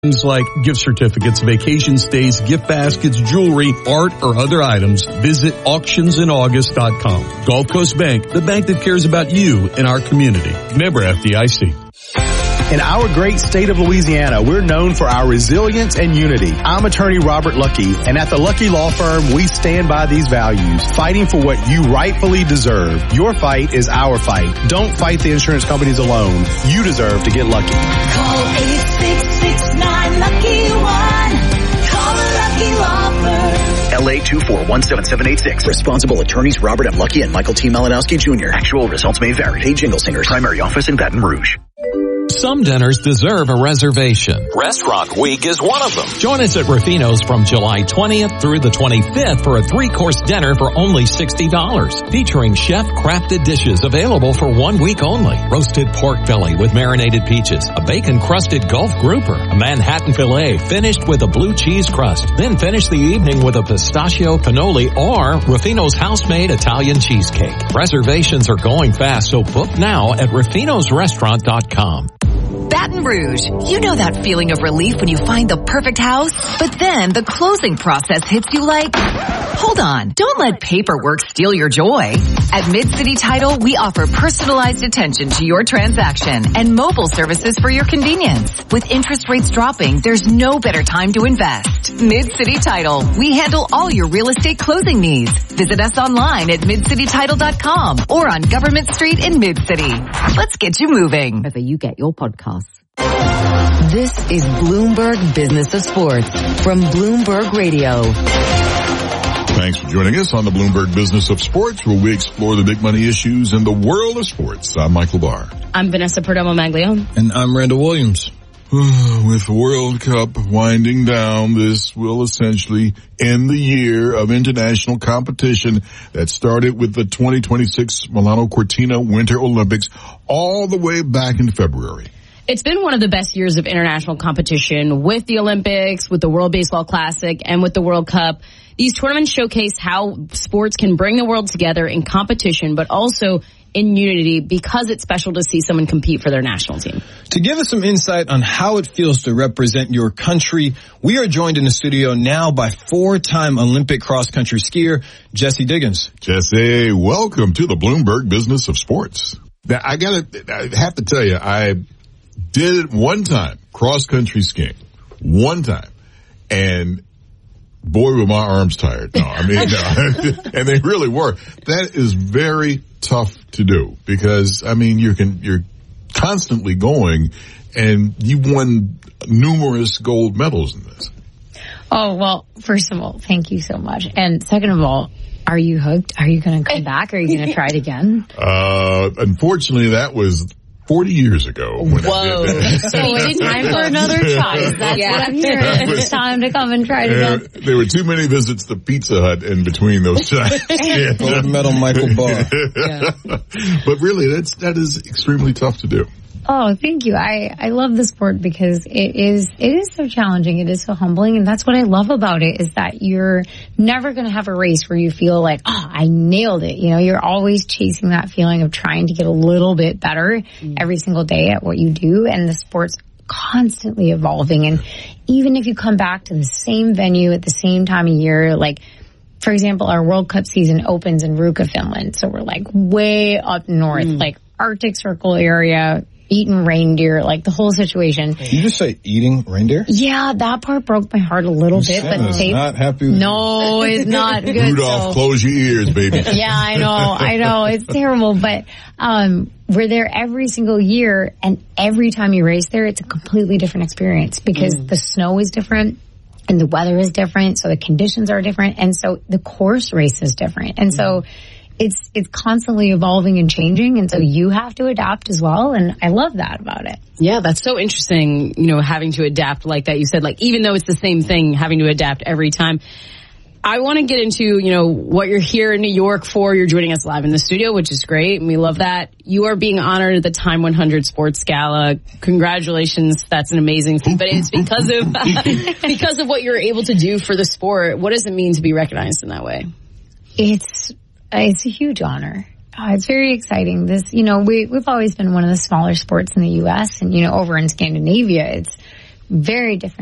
Things like gift certificates, vacation stays, gift baskets, jewelry, art, or other items, visit auctionsinAugust.com. Gulf Coast Bank, the bank that cares about you and our community. Member FDIC. In our great state of Louisiana, we're known for our resilience and unity. I'm attorney Robert Luckey, and at the Luckey Law Firm, we stand by these values, fighting for what you rightfully deserve. Your fight is our fight. Don't fight the insurance companies alone. You deserve to get lucky. Call 866-9-LUCKY-1. Call the Lucky Law Firm. LA 2417786. Responsible attorneys Robert M. Luckey and Michael T. Malinowski Jr. Actual results may vary. Paid Jingle Singers. Primary office in Baton Rouge. Some dinners deserve a reservation. Restaurant Week is one of them. Join us at Ruffino's from July 20th through the 25th for a 3-course dinner for only $60. Featuring chef-crafted dishes available for 1 week only. Roasted pork belly with marinated peaches, a bacon-crusted Gulf grouper, a Manhattan filet finished with a blue cheese crust. Then finish the evening with a pistachio cannoli or Ruffino's house-made Italian cheesecake. Reservations are going fast, so book now at ruffinosrestaurant.com. Baton Rouge. You know that feeling of relief when you find the perfect house? But then the closing process hits you like, hold on, don't let paperwork steal your joy. At Mid-City Title, we offer personalized attention to your transaction and mobile services for your convenience. With interest rates dropping, there's no better time to invest. Mid-City Title. We handle all your real estate closing needs. Visit us online at midcitytitle.com or on Government Street in Mid-City. Let's get you moving. Wherever you get your podcasts. This is Bloomberg Business of Sports from Bloomberg Radio. Thanks for joining us on the Bloomberg Business of Sports, where we explore the big money issues in the world of sports. I'm Michael Barr. I'm Vanessa Perdomo-Maglione. And I'm Randall Williams. With the World Cup winding down, this will essentially end the year of international competition that started with the 2026 Milano Cortina Winter Olympics all the way back in February. It's been one of the best years of international competition with the Olympics, with the World Baseball Classic, and with the World Cup. These tournaments showcase how sports can bring the world together in competition, but also in unity, because it's special to see someone compete for their national team. To give us some insight on how it feels to represent your country, we are joined in the studio now by 4-time Olympic cross-country skier, Jesse Diggins. Jesse, welcome to the Bloomberg Business of Sports. Now, I have to tell you, I did it one time, cross-country skiing, one time, and boy, were my arms tired. No, I mean, no. And they really were. That is very tough to do because, I mean, you're constantly going, and you won numerous gold medals in this. Oh, well, first of all, thank you so much. And second of all, are you hooked? Are you going to come back? Are you going to try it again? Unfortunately, that was 40 years ago. Whoa. So it's time for another try. That's what I'm hearing. It's time to come and try it again. There were too many visits to Pizza Hut in between those times. Gold medal Michael Barr. Yeah. But really, that is extremely tough to do. Oh, thank you. I love the sport because it is so challenging. It is so humbling. And that's what I love about it, is that you're never going to have a race where you feel like, oh, I nailed it. You know, you're always chasing that feeling of trying to get a little bit better every single day at what you do. And the sport's constantly evolving. And even if you come back to the same venue at the same time of year, like, for example, our World Cup season opens in Ruka, Finland. So we're like way up north, like Arctic Circle area, eating reindeer, like the whole situation. Did you just say eating reindeer? Yeah, that part broke my heart a little bit. But they not happy with No, it's not good. Rudolph, close your ears, baby. Yeah, I know. It's terrible. But we're there every single year, and every time you race there, it's a completely different experience because the snow is different and the weather is different, so the conditions are different, and so the course race is different. And so it's constantly evolving and changing, and so you have to adapt as well, and I love that about it. Yeah, that's so interesting, you know, having to adapt like that. You said, like, even though it's the same thing, having to adapt every time. I want to get into, you know, what you're here in New York for. You're joining us live in the studio, which is great, and we love that. You are being honored at the Time 100 Sports Gala. Congratulations. That's an amazing thing. But it's because of what you're able to do for the sport. What does it mean to be recognized in that way? It's a huge honor. It's very exciting. We've always been one of the smaller sports in the U.S. and, you know, over in Scandinavia, it's Very different.